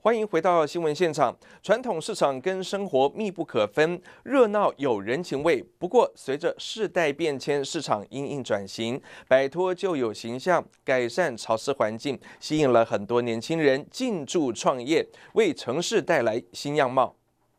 欢迎回到新闻现场。传统市场跟生活密不可分，热闹有人情味。不过，随着世代变迁，市场因应转型，摆脱旧有形象，改善潮湿环境，吸引了很多年轻人进驻创业，为城市带来新样貌。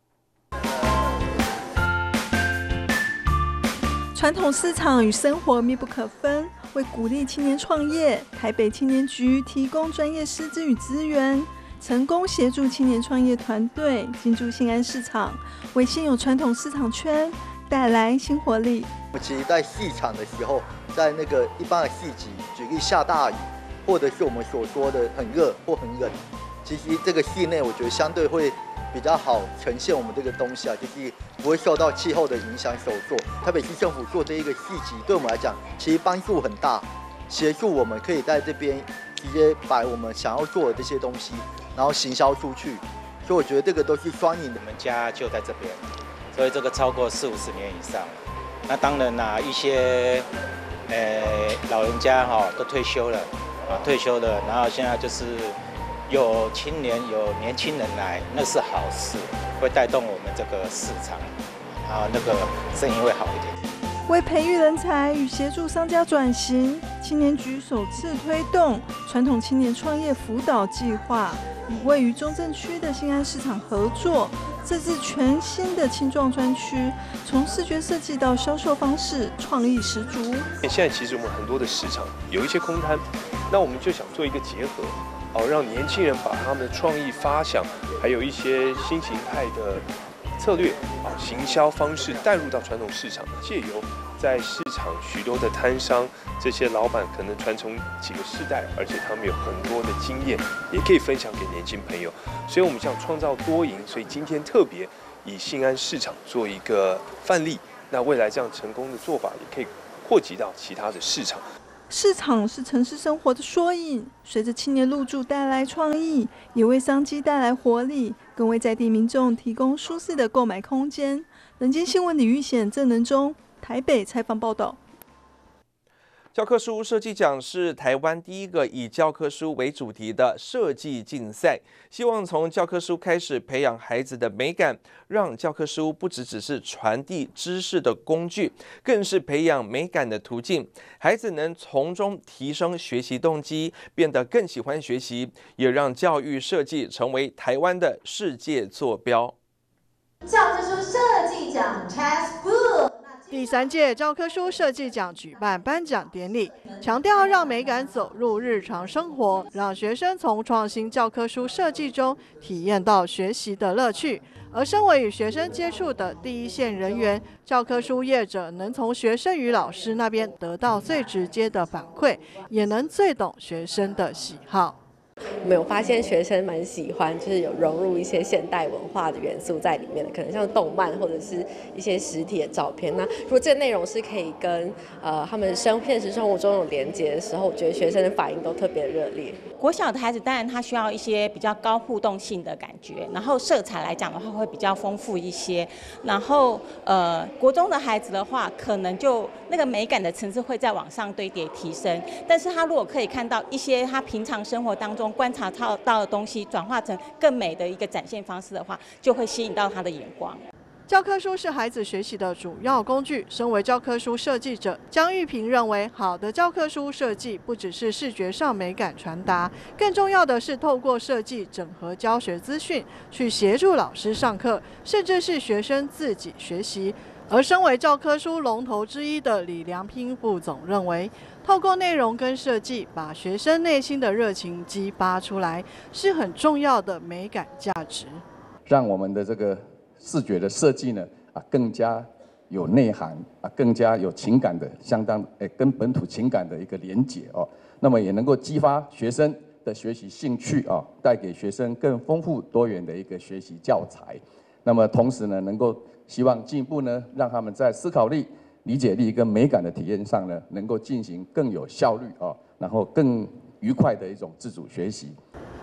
传统市场与生活密不可分，为鼓励青年创业，台北青年局提供专业师资与资源。成功协助青年创业团队进驻新安市场，为现有传统市场圈带来新活力。 我其实在戏场的时候，在那个一般的戏集，举例下大雨，或者是我们所说的很热或很冷，其实这个戏内我觉得相对会比较好呈现我们这个东西啊，就是不会受到气候的影响所做。台北市政府做这一个戏集，对我们来讲其实帮助很大，协助我们可以在这边直接把我们想要做的这些东西，然后行销出去，所以我觉得这个都是双赢的。 我们家就在这边，所以这个超过40-50年以上。那当然啦，一些老人家都退休了然后现在就是有青年有年轻人来，那是好事，会带动我们这个市场，然后那个生意会好一点。 为培育人才与协助商家转型，青年局首次推动传统青年创业辅导计划，与位于中正区的新安市场合作，设置全新的青壮专区，从视觉设计到销售方式，创意十足。 现在其实我们很多的市场有一些空摊，那我们就想做一个结合，让年轻人把他们的创意发想，还有一些新形态的策略行销方式带入到传统市场，借由在市场许多的摊商，这些老板可能传承几个世代，而且他们有很多的经验，也可以分享给年轻朋友。所以我们想创造多赢，所以今天特别以新安市场做一个范例。那未来这样成功的做法，也可以扩及到其他的市场。 市场是城市生活的缩影，随着青年入驻带来创意，也为商机带来活力，更为在地民众提供舒适的购买空间。人间新闻李玉显、郑能忠台北采访报道。 教科书设计奖是台湾第一个以教科书为主题的设计竞赛，希望从教科书开始培养孩子的美感，让教科书不只是传递知识的工具，更是培养美感的途径。孩子能从中提升学习动机，变得更喜欢学习，也让教育设计成为台湾的世界坐标。 教科书设计奖 Textbook。 第3届教科书设计奖举办颁奖典礼，强调让美感走入日常生活，让学生从创新教科书设计中体验到学习的乐趣。而身为与学生接触的第一线人员，教科书业者能从学生与老师那边得到最直接的反馈，也能最懂学生的喜好。 我们有发现学生蛮喜欢，就是有融入一些现代文化的元素在里面的，可能像动漫或者是一些实体的照片。那如果这个内容是可以跟他们现实生活中有连接的时候，我觉得学生的反应都特别热烈。 国小的孩子当然他需要一些比较高互动性的感觉，然后色彩来讲的话会比较丰富一些。然后国中的孩子的话，可能就那个美感的层次会再往上堆叠提升。但是他如果可以看到一些他平常生活当中观察到的东西，转化成更美的一个展现方式的话，就会吸引到他的眼光。 教科书是孩子学习的主要工具。身为教科书设计者，江玉平认为，好的教科书设计不只是视觉上美感传达，更重要的是透过设计整合教学资讯，去协助老师上课，甚至是学生自己学习。而身为教科书龙头之一的李良平副总认为，透过内容跟设计，把学生内心的热情激发出来，是很重要的美感价值。 让我们的这个视觉的设计呢，更加有内涵，更加有情感的，相当跟本土情感的一个连结哦。那么也能够激发学生的学习兴趣啊，带给学生更丰富多元的一个学习教材。那么同时呢，能够希望进一步呢，让他们在思考力、理解力跟美感的体验上呢，能够进行更有效率啊，然后更愉快的一种自主学习。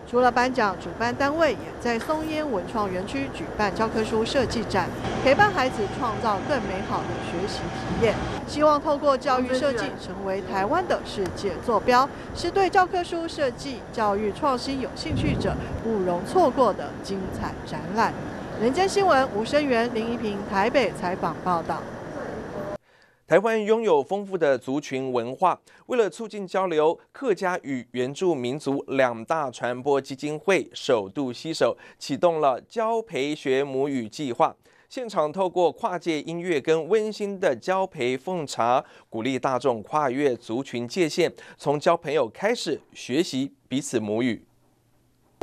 除了颁奖，主办单位也在松烟文创园区举办教科书设计展，陪伴孩子创造更美好的学习体验。希望透过教育设计成为台湾的世界坐标，是对教科书设计、教育创新有兴趣者不容错过的精彩展览。人间新闻吴声源、林怡平台北采访报道。 台湾拥有丰富的族群文化，为了促进交流，客家与原住民族2大传播基金会首度携手，启动了教培学母语计划。现场透过跨界音乐跟温馨的教培奉茶，鼓励大众跨越族群界限，从交朋友开始学习彼此母语。